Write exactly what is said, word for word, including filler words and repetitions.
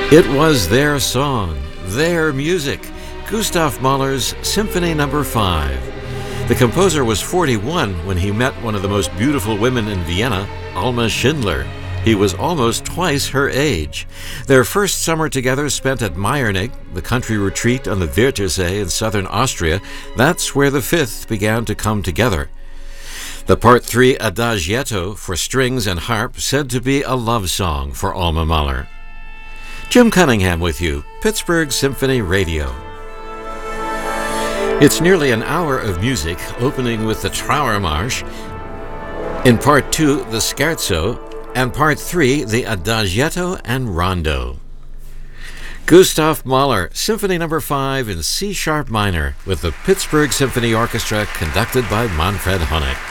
It was their song, their music, Gustav Mahler's Symphony Number five. The composer was forty-one when he met one of the most beautiful women in Vienna, Alma Schindler. He was almost twice her age. Their first summer together spent at Meiernigg, the country retreat on the Wörthersee in southern Austria. That's where the fifth began to come together. The Part three Adagietto for strings and harp said to be a love song for Alma Mahler. Jim Cunningham with you, Pittsburgh Symphony Radio. It's nearly an hour of music, opening with the Trauermarsch. In Part two, the Scherzo, and Part three, the Adagietto and Rondo. Gustav Mahler, Symphony Number five in C-sharp minor, with the Pittsburgh Symphony Orchestra conducted by Manfred Honeck.